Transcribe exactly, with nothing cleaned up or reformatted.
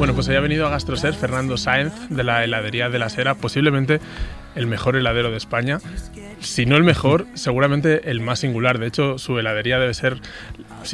Bueno, pues hoy ha venido a Gastroser Fernando Sáenz, de la heladería de la Sera, posiblemente el mejor heladero de España. Si no el mejor, seguramente el más singular. De hecho, su heladería debe ser